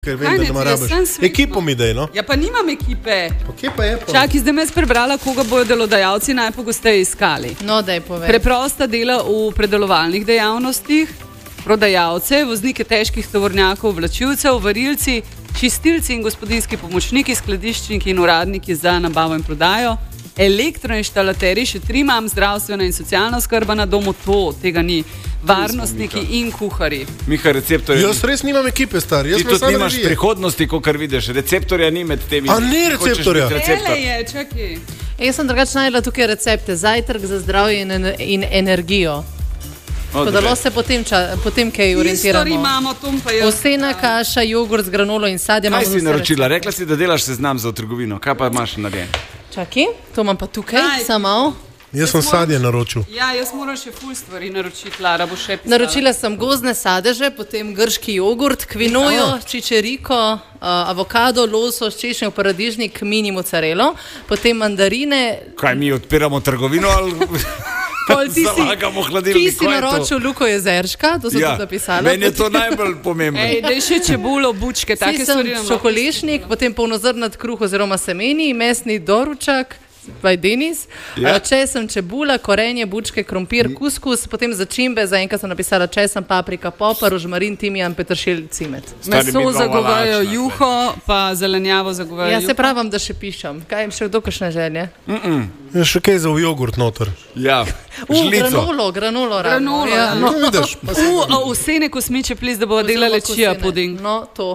Ker vem, da ima rabiš. Ekipo mi dej, no? Ja, pa nimam ekipe. Pa kje pa je? Čakaj, zdaj me prebrala, koga bojo delodajalci najpogosteje iskali. No, daj povej. Preprosta dela v predelovalnih dejavnostih, prodajalce, voznike težkih tovornjakov, vlačilcev, varilci, čistilci in gospodinjski pomočniki, skladiščniki in uradniki za nabavo in prodajo, elektroinštalaterji, še 3 imam, zdravstvena in socialna skrba na domu, tega ni. Varnostniki in kuharji. Miha, receptorja. Jaz res nimam ekipe, star. Ti tudi nimaš prihodnosti, kot vidiš. Receptorja ni med temi. A ni receptorja? Tele je, čakaj. Jaz sem drugače najdela tukaj recepte. Zajtrk za zdravje in energijo. Podalo se potem kaj orientiramo. Istori imamo, tom pa je. Ovsena kaša, jogurt z granolo in sadjem. Kaj si naročila? Rekla si, da delaš seznam za trgovino. Kaj pa imaš narejen? Čakaj, to imam pa tukaj, samo. Jaz sem sadje naročil. Ja, jaz moram še ful stvari naročiti, Lara bo še pisala. Naročila sem gozdne sadeže, potem grški jogurt, kvinojo, čičeriko, avokado, losos, češnjev, paradižnik, mini mozzarelo, potem mandarine. Kaj mi odpiramo trgovino ali zalagamo hladilnik? Ti si naročil Luko Jezerška, to sem tudi napisala. Meni je to najbolj pomembno. Daj še čebulo, bučke, take stvari. Čokolešnik, potem polnozrnat kruh oziroma semeni, mesni doručak, Denis, česen, čebula, korenje, bučke, krompir, kuskus, potem začimbe, zaenkrat sem napisala česen, paprika, popar, rožmarin, timijan, peteršilj, cimet. Meso zagovarjajo juho, pa zelenjavo zagovarjajo juho. Ja, se pravim, da še pišem. Kaj jim še kdo kakšne želje? Je še kaj za jogurt noter. Ja, žlico. Granolo. Ja. No, vidiš. Vsene kosmiče plis, da bova delali čija puding. No, to.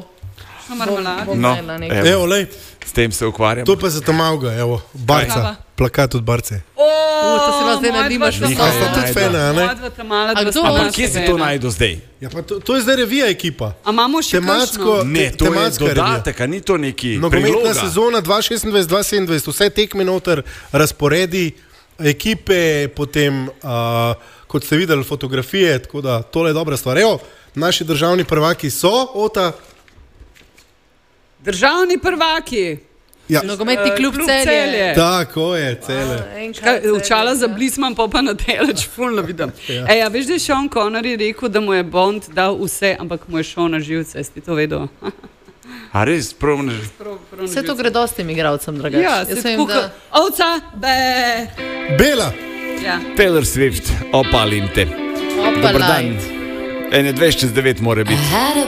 Evo, lej. S tem se ukvarjamo. To pa za tamavga, evo, Barca. Plakat od Barce. To se vas zdaj nadimaš na To je tudi fena, ne? Ampak kje si to najdu zdaj? Ja, pa to je zdaj revija ekipa. A imamo še kakšno? Ne, to je dodatek, a ni to neki nogometna sezona 2026-2027, vse tekme noter, razporedi, ekipe, potem, kot ste videli, fotografije, tako da tole je dobra stvar. Evo, naši državni prvaki so, Ota. Državni prvaki. Ja. Nogometni klub Celje. Tako je, Celje. Učala za bliz imam pa na deleč, fulno vidim. A veš, da je Sean Connery rekel, da mu je Bond dal vse, ampak mu je šel na živce, si to vedel? A res? Vse to gre dostim igralcem, dragač. Ja, se tako, ovca, Bela. Taylor Swift, opalim te. Dobar dan. 21:09 mora biti.